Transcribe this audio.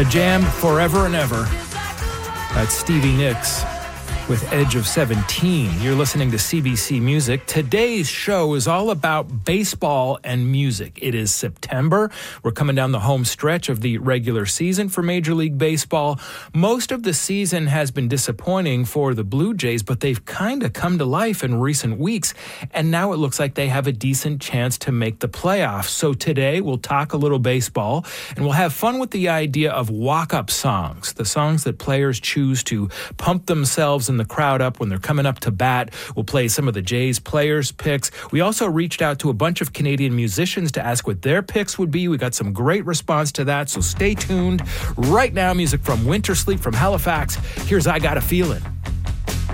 A jam forever and ever. That's Stevie Nicks with Edge of 17. You're listening to CBC Music. Today's show is all about baseball and music. It is September. We're coming down the home stretch of the regular season for Major League Baseball. Most of the season has been disappointing for the Blue Jays, but they've kind of come to life in recent weeks, and now it looks like they have a decent chance to make the playoffs. So today we'll talk a little baseball, and we'll have fun with the idea of walk-up songs, the songs that players choose to pump themselves and the crowd up when they're coming up to bat. We'll play some of the Jays players' picks. We also reached out to a bunch of Canadian musicians to ask what their picks would be. We got some great response to that, so stay tuned. Right now, music from Winter Sleep from Halifax. Here's I Got a Feeling.